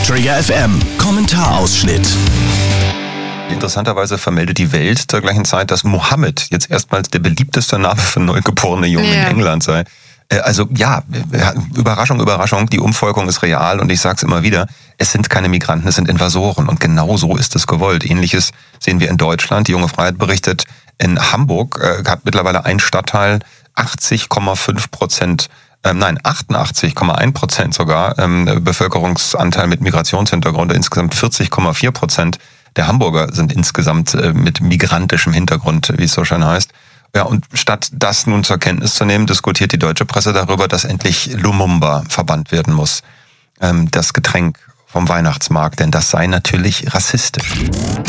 Trigger FM Kommentarausschnitt. Interessanterweise vermeldet die Welt zur gleichen Zeit, dass Mohammed jetzt erstmals der beliebteste Name für neugeborene Jungen in England sei. Also ja, Überraschung, Überraschung, die Umvolkung ist real und ich sag's immer wieder, es sind keine Migranten, es sind Invasoren und genau so ist es gewollt. Ähnliches sehen wir in Deutschland. Die Junge Freiheit berichtet, in Hamburg hat mittlerweile ein Stadtteil 88,1% sogar Bevölkerungsanteil mit Migrationshintergrund, insgesamt 40,4% der Hamburger sind insgesamt mit migrantischem Hintergrund, wie es so schön heißt. Ja, und statt das nun zur Kenntnis zu nehmen, diskutiert die deutsche Presse darüber, dass endlich Lumumba verbannt werden muss. Das Getränk vom Weihnachtsmarkt, denn das sei natürlich rassistisch.